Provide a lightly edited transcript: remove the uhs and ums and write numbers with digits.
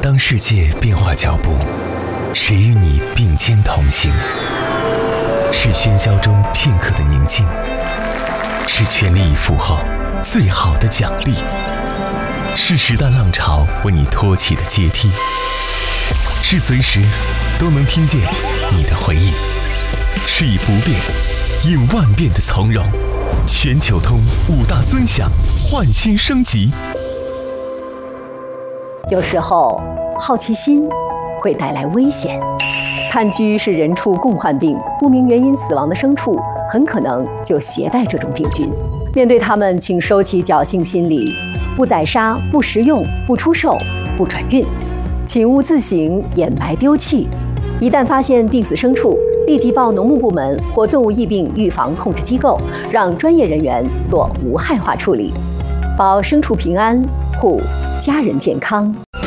当世界变化脚步，谁与你并肩同行？是喧嚣中片刻的宁静，是全力以赴后最好的奖励，是时代浪潮为你托起的阶梯，是随时都能听见你的回应，是以不变应万变的从容。全球通5大尊享，焕新升级。 有时候，好奇心会带来危险。炭疽是人畜共患病，不明原因死亡的牲畜很可能就携带这种病菌。面对它们，请收起侥幸心理，不宰杀、不食用、不出售、不转运，请勿自行掩埋丢弃。一旦发现病死牲畜，立即报农牧部门或动物疫病预防控制机构，让专业人员做无害化处理，保牲畜平安，护家人健康。